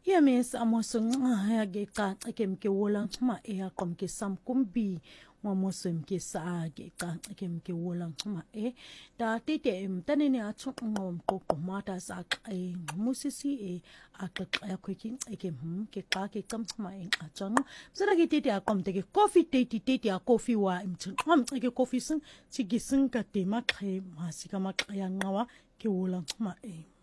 ya mes amosong ya ge ka kem ke wolang ma e ya kom ke sam kumbi wa mosem ke sa ge ka kem ke wolang ma e da tete mtane ne athu ngom qoqo mata sa e musisi e aqeqa kweki ke ke ka ke kam ma e atjang sera ke tete a kom te ke coffee tete a coffee wa mthu ngom ke coffee sing sigising ka te ma qhe ma sika ma qya ngawa ke wolang ma e